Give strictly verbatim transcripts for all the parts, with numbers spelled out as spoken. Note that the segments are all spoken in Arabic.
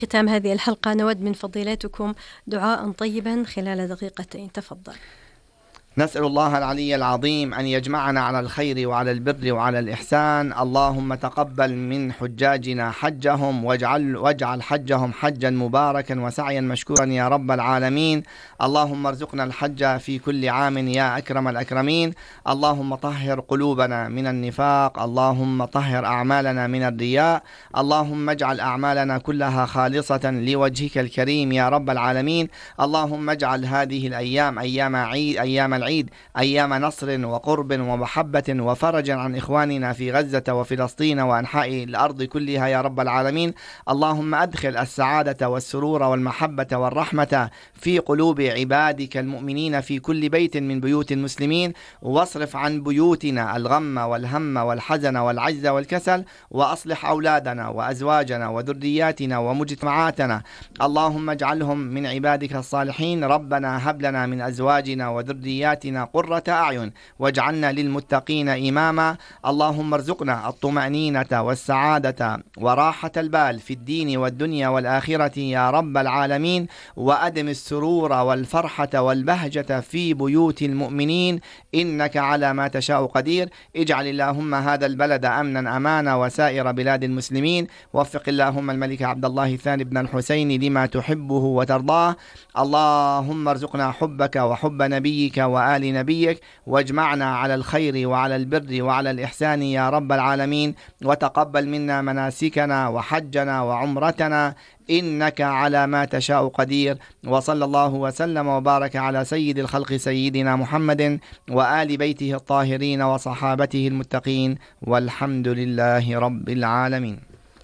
ختام هذه الحلقة نود من فضيلتكم دعاء طيبا خلال دقيقتين، تفضل. نسأل الله العلي العظيم أن يجمعنا على الخير وعلى البر وعلى الإحسان. اللهم تقبل من حجاجنا حجهم واجعل, واجعل حجهم حجا مباركا وسعيا مشكورا يا رب العالمين. اللهم ارزقنا الحج في كل عام يا أكرم الأكرمين. اللهم طهر قلوبنا من النفاق، اللهم طهر أعمالنا من الرياء، اللهم اجعل أعمالنا كلها خالصة لوجهك الكريم يا رب العالمين. اللهم اجعل هذه الأيام أيام عيد أيام العيد أيام نصر وقرب ومحبة وفرج عن إخواننا في غزة وفلسطين وأنحاء الأرض كلها يا رب العالمين. اللهم أدخل السعادة والسرور والمحبة والرحمة في قلوب عبادك المؤمنين في كل بيت من بيوت المسلمين، واصرف عن بيوتنا الغم والهم والحزن والعجز والكسل، وأصلح أولادنا وأزواجنا وذرياتنا ومجتمعاتنا. اللهم اجعلهم من عبادك الصالحين. ربنا هب لنا من أزواجنا وذرياتنا قرة أعين واجعلنا للمتقين إماما. اللهم ارزقنا الطمأنينة والسعادة وراحة البال في الدين والدنيا والآخرة يا رب العالمين، وأدم السرور والفرحة والبهجة في بيوت المؤمنين، إنك على ما تشاء قدير. اجعل اللهم هذا البلد أمنا أمانا وسائر بلاد المسلمين. وفق اللهم الملك عبد الله الثاني بن الحسين لما تحبه وترضاه. اللهم ارزقنا حبك وحب نبيك وآل نبيك، واجمعنا على الخير وعلى البر وعلى الإحسان يا رب العالمين. وتقبل منا مناسكنا وحجنا وعمرتنا، إنك على ما تشاء قدير. وصلى الله وسلم وبارك على سيد الخلق سيدنا محمد وآل بيته الطاهرين وصحابته المتقين، والحمد لله رب العالمين.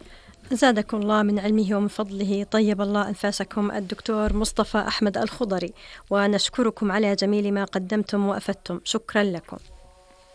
زادكم الله من علمه ومن فضله، طيب الله أنفاسكم الدكتور مصطفى أحمد الخضري، ونشكركم على جميل ما قدمتم وأفدتم، شكرا لكم.